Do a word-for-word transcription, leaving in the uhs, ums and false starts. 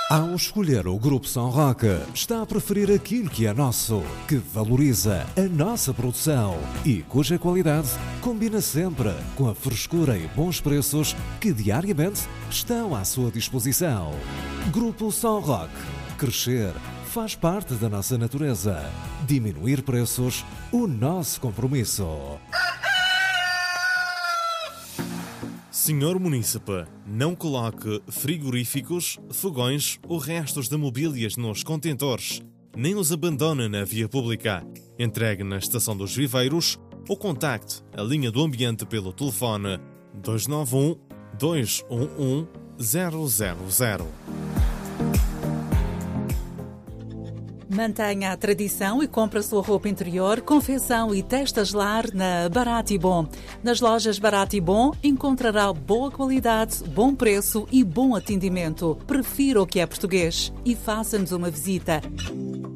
Ao escolher o Grupo São Roque, está a preferir aquilo que é nosso, que valoriza a nossa produção e cuja qualidade combina sempre com a frescura e bons preços que diariamente estão à sua disposição. Grupo São Roque. Crescer faz parte da nossa natureza. Diminuir preços, o nosso compromisso. Senhor Munícipe, não coloque frigoríficos, fogões ou restos de mobílias nos contentores, nem os abandone na via pública. Entregue na Estação dos Viveiros ou contacte a linha do ambiente pelo telefone dois nove um, dois um um, zero zero zero. Mantenha a tradição e compre a sua roupa interior, confecção e testas lar na Barato e Bom. Nas lojas Barato e Bom encontrará boa qualidade, bom preço e bom atendimento. Prefira o que é português e faça-nos uma visita.